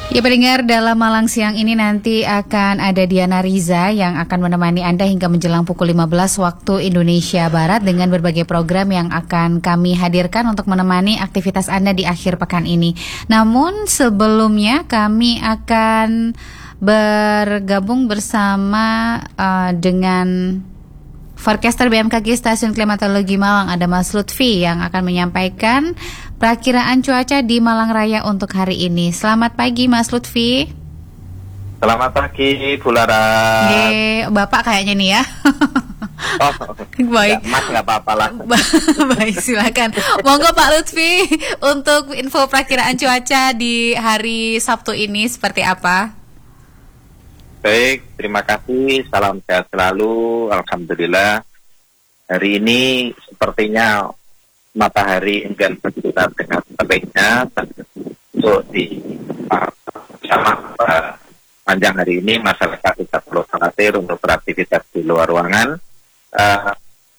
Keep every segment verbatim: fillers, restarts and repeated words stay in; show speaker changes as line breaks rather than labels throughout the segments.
Ya pendengar, dalam Malang Siang ini nanti akan ada Diana Riza yang akan menemani Anda hingga menjelang pukul lima belas waktu Indonesia Barat dengan berbagai program yang akan kami hadirkan untuk menemani aktivitas Anda di akhir pekan ini. Namun sebelumnya kami akan bergabung bersama uh, dengan forecaster B M K G Stasiun Klimatologi Malang, ada Mas Lutfi yang akan menyampaikan perakiraan cuaca di Malang Raya untuk hari ini. Selamat pagi Mas Lutfi.
Selamat pagi Bu Lara.
Ye, Bapak kayaknya nih ya.
Oh,
baik.
Ya, Mas nggak apa-apa lah.
Baik, silakan. Monggo Pak Lutfi untuk info perakiraan cuaca di hari Sabtu ini seperti apa?
Baik, terima kasih. Salam sehat selalu. Alhamdulillah. Hari ini sepertinya matahari enggan bersinar dengan teriknya. Untuk di sama panjang hari ini masyarakat tidak perlu khawatir untuk beraktivitas di luar ruangan. Uh,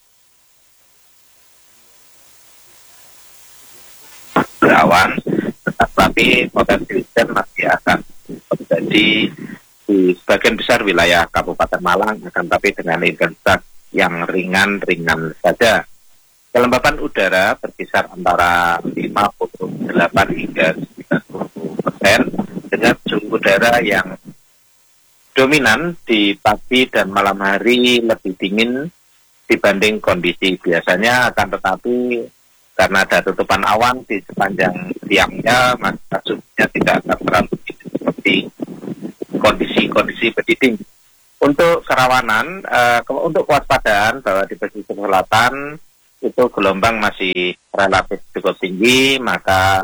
berawan, tetapi potensi hujan masih akan terjadi di sebagian besar wilayah Kabupaten Malang, akan tapi dengan intensitas yang ringan-ringan saja. Kelembapan udara berkisar antara lima puluh delapan hingga sembilan puluh persen dengan suhu udara yang dominan di pagi dan malam hari lebih dingin dibanding kondisi biasanya, akan tetapi karena ada tutupan awan di sepanjang siangnya, maka suhunya tidak akan terlalu tinggi seperti kondisi-kondisi berdinding. Untuk kerawanan, uh, ke- untuk kewaspadaan bahwa di pesisir selatan itu gelombang masih relatif cukup tinggi, maka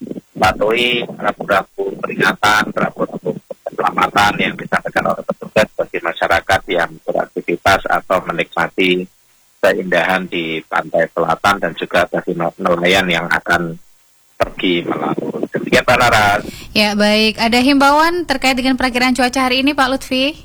patuhi rambu-rambu peringatan, rambu-rambu keselamatan yang disampaikan oleh petugas bagi masyarakat yang beraktivitas atau menikmati keindahan di pantai selatan dan juga bagi nelayan yang akan pergi melaut. Demikian Pak Laras.
Ya baik, ada himbauan terkait dengan perakiraan cuaca hari ini Pak Lutfi?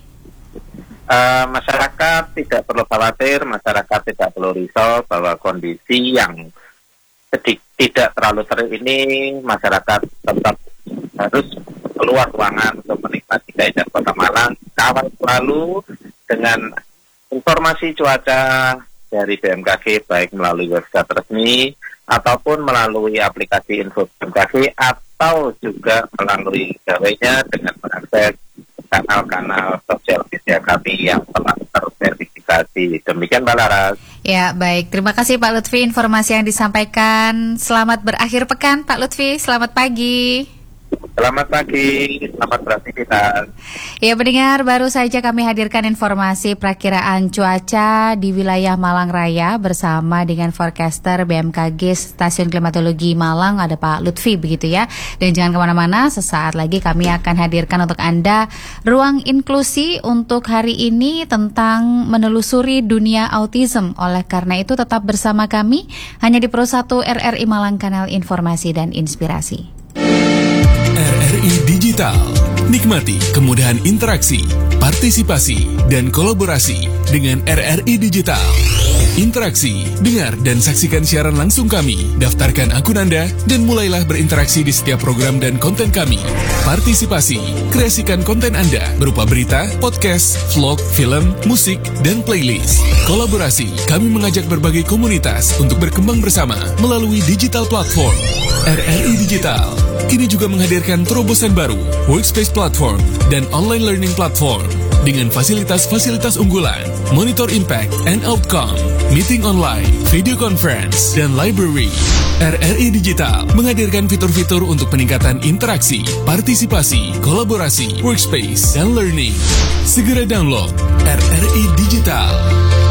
Uh, masyarakat tidak perlu khawatir, masyarakat tidak perlu risau bahwa kondisi yang sedik, tidak terlalu terik ini, masyarakat tetap harus keluar ruangan untuk menikmati keindahan Kota Malang. Kawal selalu dengan informasi cuaca dari B M K G, baik melalui website resmi ataupun melalui aplikasi info B M K G atau juga melalui gawainya dengan mengakses kanal-kanal sosial media kami yang telah terverifikasi. Demikian Mbak Laras.
Ya baik, terima kasih Pak Lutfi informasi yang disampaikan. Selamat berakhir pekan Pak Lutfi, selamat pagi.
Selamat pagi, selamat beraktivitas.
Ya pendengar, baru saja kami hadirkan informasi perakiraan cuaca di wilayah Malang Raya bersama dengan forecaster B M K G Stasiun Klimatologi Malang, ada Pak Lutfi begitu ya. Dan jangan kemana-mana, sesaat lagi kami akan hadirkan untuk Anda ruang inklusi untuk hari ini tentang menelusuri dunia autism. Oleh karena itu tetap bersama kami hanya di Pro satu R R I Malang, kanal informasi dan inspirasi.
R R I Digital. Nikmati kemudahan interaksi, partisipasi, dan kolaborasi dengan R R I Digital. Interaksi, dengar dan saksikan siaran langsung kami. Daftarkan akun Anda dan mulailah berinteraksi di setiap program dan konten kami. Partisipasi, kreasikan konten Anda berupa berita, podcast, vlog, film, musik, dan playlist. Kolaborasi, kami mengajak berbagai komunitas untuk berkembang bersama melalui digital platform. R R I Digital kini juga menghadirkan terobosan baru, workspace platform, dan online learning platform. Dengan fasilitas-fasilitas unggulan, monitor impact and outcome, meeting online, video conference, dan library. R R I Digital menghadirkan fitur-fitur untuk peningkatan interaksi, partisipasi, kolaborasi, workspace, dan learning. Segera download R R I Digital.